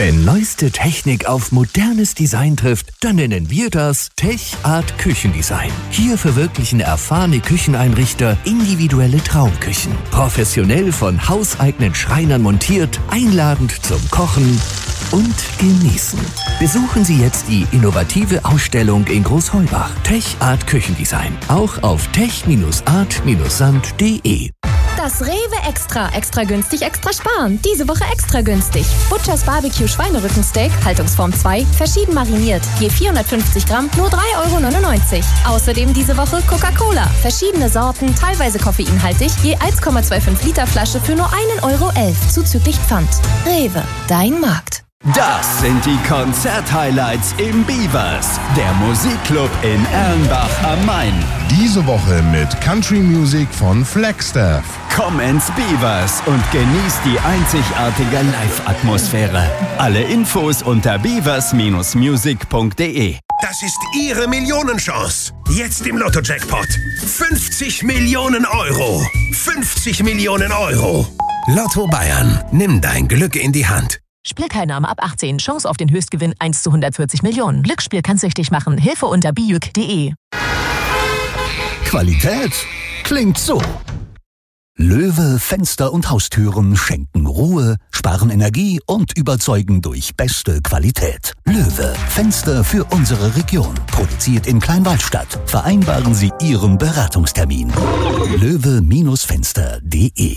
Wenn neueste Technik auf modernes Design trifft, dann nennen wir das Tech-Art Küchendesign. Hier verwirklichen erfahrene Kücheneinrichter individuelle Traumküchen. Professionell von hauseigenen Schreinern montiert, einladend zum Kochen und Genießen. Besuchen Sie jetzt die innovative Ausstellung in Großheubach. Tech-Art Küchendesign. Auch auf tech-art-sand.de. Das Rewe Extra günstig, extra sparen. Diese Woche extra günstig. Butchers Barbecue Schweinerückensteak, Haltungsform 2, verschieden mariniert. Je 450 Gramm, nur 3,99 €. Außerdem diese Woche Coca-Cola. Verschiedene Sorten, teilweise koffeinhaltig, je 1,25 Liter Flasche für nur 1,11 € zuzüglich Pfand. Rewe, dein Markt. Das sind die Konzerthighlights im Beavers, der Musikclub in Erlenbach am Main. Diese Woche mit Country Music von Flagstaff. Komm ins Beavers und genieß die einzigartige Live-Atmosphäre. Alle Infos unter beavers-music.de. Das ist Ihre Millionenchance. Jetzt im Lotto-Jackpot. 50 Millionen €. 50 Millionen €. Lotto Bayern. Nimm dein Glück in die Hand. Spielteilnahme ab 18. Chance auf den Höchstgewinn 1 zu 140 Millionen. Glücksspiel kann süchtig machen. Hilfe unter bijuk.de. Qualität klingt so. Löwe Fenster und Haustüren schenken Ruhe, sparen Energie und überzeugen durch beste Qualität. Löwe Fenster für unsere Region. Produziert in Kleinwaldstadt. Vereinbaren Sie Ihren Beratungstermin. löwe-fenster.de.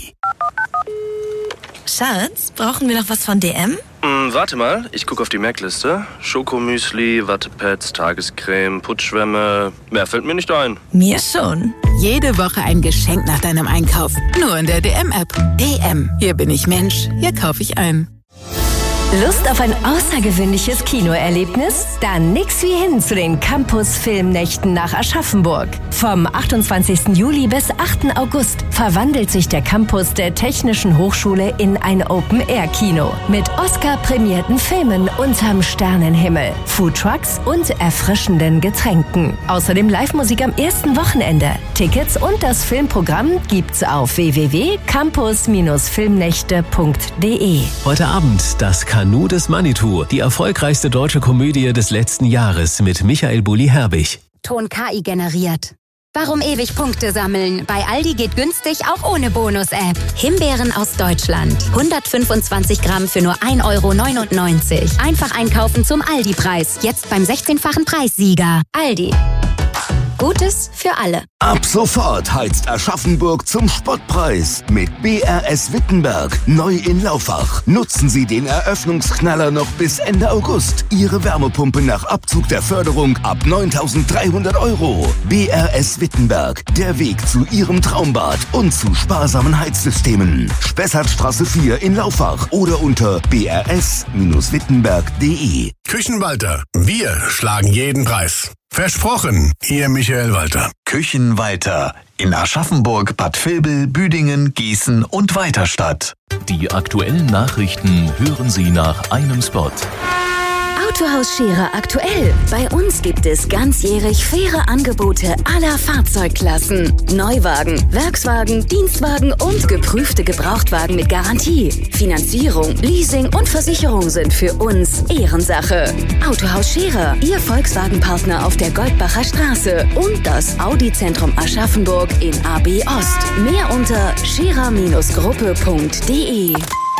Schatz, brauchen wir noch was von DM? Warte mal, ich gucke auf die Merkliste. Schokomüsli, Wattepads, Tagescreme, Putzschwämme. Mehr fällt mir nicht ein. Mir schon. Jede Woche ein Geschenk nach deinem Einkauf. Nur in der DM-App. DM. Hier bin ich Mensch. Hier kaufe ich ein. Lust auf ein außergewöhnliches Kinoerlebnis? Dann nix wie hin zu den Campus-Filmnächten nach Aschaffenburg. Vom 28. Juli bis 8. August verwandelt sich der Campus der Technischen Hochschule in ein Open-Air-Kino. Mit Oscar-prämierten Filmen unterm Sternenhimmel, Foodtrucks und erfrischenden Getränken. Außerdem Live-Musik am ersten Wochenende. Tickets und das Filmprogramm gibt's auf www.campus-filmnächte.de. Heute Abend das Kanu des Manitou, die erfolgreichste deutsche Komödie des letzten Jahres mit Michael Bulli-Herbig. Ton KI generiert. Warum ewig Punkte sammeln? Bei Aldi geht günstig auch ohne Bonus-App. Himbeeren aus Deutschland. 125 Gramm für nur 1,99 €. Einfach einkaufen zum Aldi-Preis. Jetzt beim 16-fachen Preissieger. Aldi. Gutes für alle. Ab sofort heizt Aschaffenburg zum Spottpreis mit BRS Wittenberg. Neu in Laufach. Nutzen Sie den Eröffnungsknaller noch bis Ende August. Ihre Wärmepumpe nach Abzug der Förderung ab 9.300 €. BRS Wittenberg. Der Weg zu Ihrem Traumbad und zu sparsamen Heizsystemen. Spessartstraße 4 in Laufach oder unter brs-wittenberg.de. Küchenwalter. Wir schlagen jeden Preis. Versprochen, Ihr Michael Walter. Küchenwalter in Aschaffenburg, Bad Vilbel, Büdingen, Gießen und Weiterstadt. Die aktuellen Nachrichten hören Sie nach einem Spot. Autohaus Scherer aktuell. Bei uns gibt es ganzjährig faire Angebote aller Fahrzeugklassen. Neuwagen, Werkswagen, Dienstwagen und geprüfte Gebrauchtwagen mit Garantie. Finanzierung, Leasing und Versicherung sind für uns Ehrensache. Autohaus Scherer, Ihr Volkswagen-Partner auf der Goldbacher Straße und das Audi-Zentrum Aschaffenburg in AB Ost. Mehr unter scherer-gruppe.de.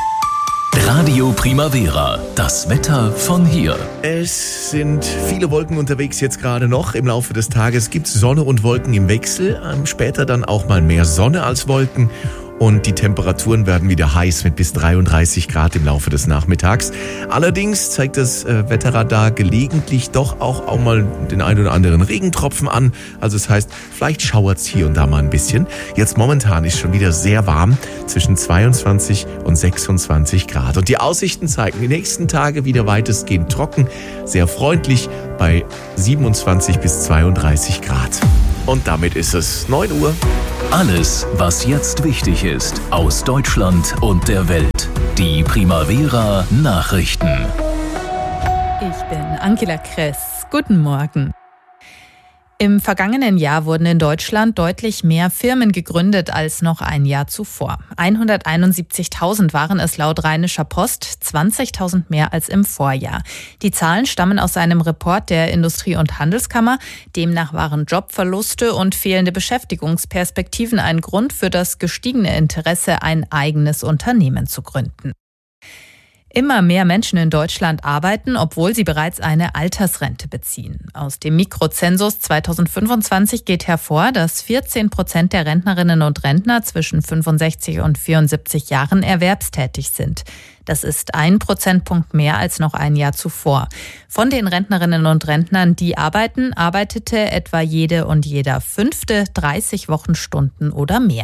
Radio Primavera, das Wetter von hier. Es sind viele Wolken unterwegs jetzt gerade noch. Im Laufe des Tages gibt es Sonne und Wolken im Wechsel. Später dann auch mal mehr Sonne als Wolken. Und die Temperaturen werden wieder heiß mit bis 33 Grad im Laufe des Nachmittags. Allerdings zeigt das Wetterradar gelegentlich doch auch mal den einen oder anderen Regentropfen an. Also das heißt, vielleicht schauert es hier und da mal ein bisschen. Jetzt momentan ist schon wieder sehr warm, zwischen 22 und 26 Grad. Und die Aussichten zeigen die nächsten Tage wieder weitestgehend trocken, sehr freundlich bei 27 bis 32 Grad. Und damit ist es 9 Uhr. Alles, was jetzt wichtig ist, aus Deutschland und der Welt. Die Primavera Nachrichten. Ich bin Angela Kress. Guten Morgen. Im vergangenen Jahr wurden in Deutschland deutlich mehr Firmen gegründet als noch ein Jahr zuvor. 171.000 waren es laut Rheinischer Post, 20.000 mehr als im Vorjahr. Die Zahlen stammen aus einem Report der Industrie- und Handelskammer. Demnach waren Jobverluste und fehlende Beschäftigungsperspektiven ein Grund für das gestiegene Interesse, ein eigenes Unternehmen zu gründen. Immer mehr Menschen in Deutschland arbeiten, obwohl sie bereits eine Altersrente beziehen. Aus dem Mikrozensus 2025 geht hervor, dass 14% der Rentnerinnen und Rentner zwischen 65 und 74 Jahren erwerbstätig sind. Das ist 1 Prozentpunkt mehr als noch ein Jahr zuvor. Von den Rentnerinnen und Rentnern, die arbeiten, arbeitete etwa jede und jeder Fünfte 30 Wochenstunden oder mehr.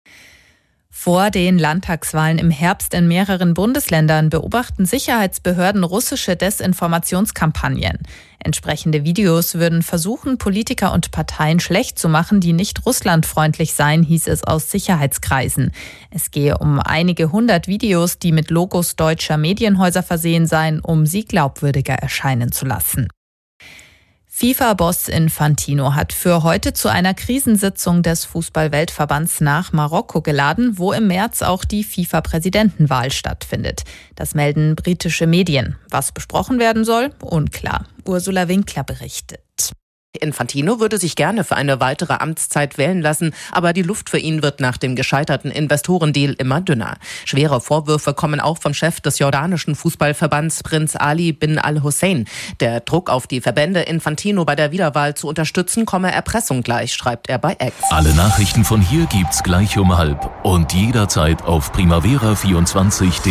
Vor den Landtagswahlen im Herbst in mehreren Bundesländern beobachten Sicherheitsbehörden russische Desinformationskampagnen. Entsprechende Videos würden versuchen, Politiker und Parteien schlecht zu machen, die nicht russlandfreundlich seien, hieß es aus Sicherheitskreisen. Es gehe um einige hundert Videos, die mit Logos deutscher Medienhäuser versehen seien, um sie glaubwürdiger erscheinen zu lassen. FIFA-Boss Infantino hat für heute zu einer Krisensitzung des Fußball-Weltverbands nach Marokko geladen, wo im März auch die FIFA-Präsidentenwahl stattfindet. Das melden britische Medien. Was besprochen werden soll? Unklar. Ursula Winkler berichtet. Infantino würde sich gerne für eine weitere Amtszeit wählen lassen, aber die Luft für ihn wird nach dem gescheiterten Investorendeal immer dünner. Schwere Vorwürfe kommen auch vom Chef des jordanischen Fußballverbands Prinz Ali bin al-Hussein. Der Druck auf die Verbände, Infantino bei der Wiederwahl zu unterstützen, komme Erpressung gleich, schreibt er bei X. Alle Nachrichten von hier gibt's gleich um 12 und jederzeit auf primavera24.de.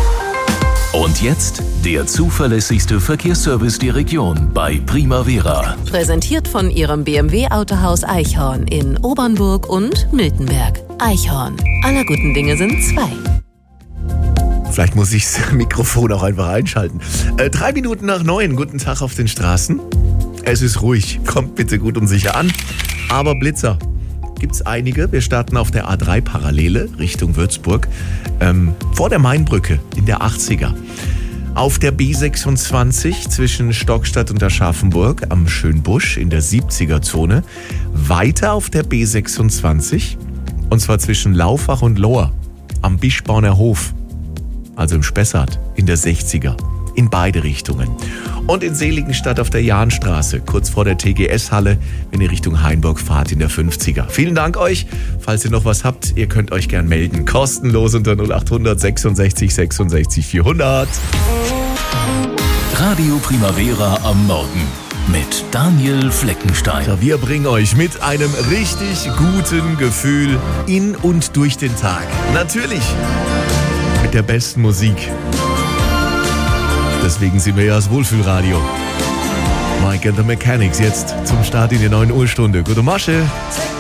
Und jetzt der zuverlässigste Verkehrsservice der Region bei Primavera. Präsentiert von Ihrem BMW-Autohaus Eichhorn in Obernburg und Miltenberg. Eichhorn. Aller guten Dinge sind zwei. Vielleicht muss ich das Mikrofon auch einfach einschalten. 3 Minuten nach 9. Guten Tag auf den Straßen. Es ist ruhig. Kommt bitte gut und sicher an. Aber Blitzer gibt's einige. Wir starten auf der A3 Parallele Richtung Würzburg. Vor der Mainbrücke in der 80er. Auf der B26 zwischen Stockstadt und Aschaffenburg am Schönbusch in der 70er-Zone. Weiter auf der B26 und zwar zwischen Laufach und Lohr am Bischbauner Hof. Also im Spessart in der 60er. In beide Richtungen. Und in Seligenstadt auf der Jahnstraße, kurz vor der TGS-Halle, wenn ihr Richtung Hainburg fahrt in der 50er. Vielen Dank euch. Falls ihr noch was habt, ihr könnt euch gern melden. Kostenlos unter 0800 66 66 400. Radio Primavera am Morgen mit Daniel Fleckenstein. Ja, wir bringen euch mit einem richtig guten Gefühl in und durch den Tag. Natürlich mit der besten Musik. Deswegen sind wir ja das Wohlfühlradio. Mike and the Mechanics jetzt zum Start in die 9 Uhr Stunde. Gute Masche!